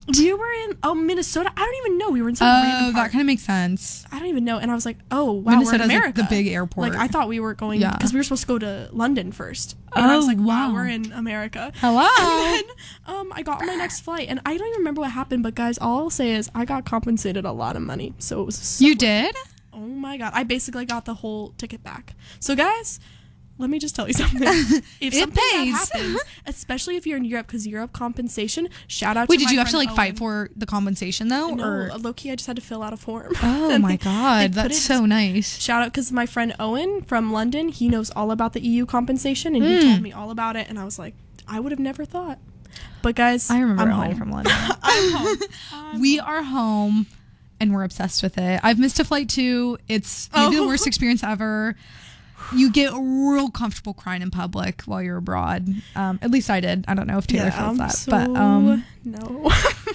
We were in Minnesota. I don't even know. We were in some random that part. kind of makes sense. I don't even know. And I was like, oh, wow, Minnesota's we're in America. like the big airport. Like, I thought we were going, because we were supposed to go to London first. And I was like, wow, we're in America. Hello. And then I got on my next flight, and I don't even remember what happened, but guys, all I'll say is I got compensated a lot of money. So it was so You did? Oh my God. I basically got the whole ticket back. So guys, let me just tell you something. If something bad happens, especially if you're in Europe, because Europe compensation, shout out to Wait, did you have to friend like fight Owen. for the compensation though? No, or low-key, I just had to fill out a form. Oh my God, they put that's it- so nice. Shout out, because my friend Owen from London, he knows all about the EU compensation, and he told me all about it, and I was like, I would have never thought. But guys, I remember I'm Owen home. from London. I'm home. We are home and we're obsessed with it. I've missed a flight too. It's maybe the worst experience ever. You get real comfortable crying in public while you're abroad. At least I did. I don't know if Taylor feels that. So, but no.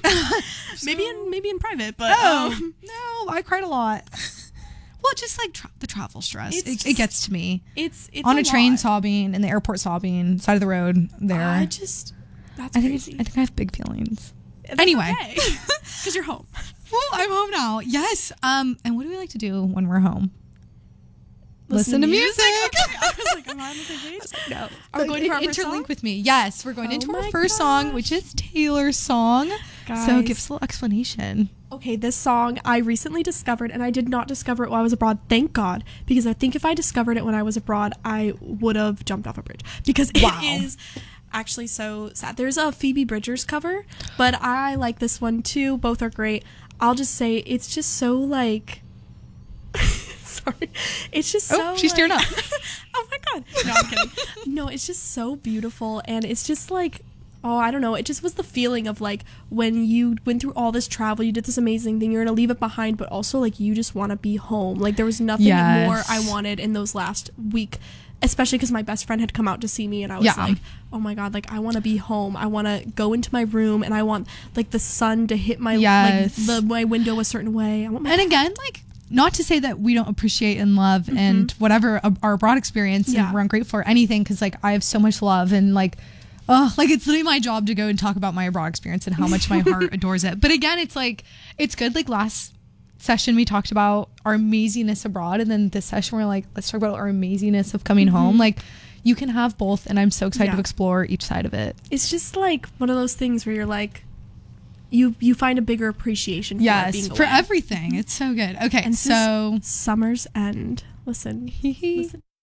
maybe in private, but no, I cried a lot. Well, just like the travel stress. It gets to me. It's on a train lot. sobbing, in the airport sobbing, side of the road there. That's crazy. I think I have big feelings. That's Anyway. Because you're home. Well, I'm home now. Yes. And what do we like to do when we're home? Listen to music. Okay. I was like, am I on the same page? No. Are we going to our first interlink song? with me? Yes, we're going into our my first song, which is Taylor's song. Guys. So give us a little explanation. Okay, this song I recently discovered, and I did not discover it while I was abroad. Thank God, because I think if I discovered it when I was abroad, I would have jumped off a bridge, because it is actually so sad. There's a Phoebe Bridgers cover, but I like this one too. Both are great. I'll just say it's just so like sorry. It's just so she's tearing up. Oh my God. No, I'm kidding. No, it's just so beautiful, and it's just like, oh, I don't know. It just was the feeling of like when you went through all this travel, you did this amazing thing, you're going to leave it behind, but also like you just want to be home. Like there was nothing more I wanted in those last week, especially because my best friend had come out to see me, and I was like, oh my God, like I want to be home. I want to go into my room, and I want like the sun to hit my my window a certain way. I want and again, like, not to say that we don't appreciate and love and whatever our abroad experience, and we're ungrateful for anything, because like I have so much love, and like, like it's literally my job to go and talk about my abroad experience and how much my heart adores it. But again, it's like, it's good. Like last session we talked about our amazingness abroad, and then this session we're like, let's talk about our amazingness of coming home. Like you can have both, and I'm so excited to explore each side of it. It's just like one of those things where you're like, you find a bigger appreciation for it being away. For everything. It's so good. Okay, and so Summer's End. Listen.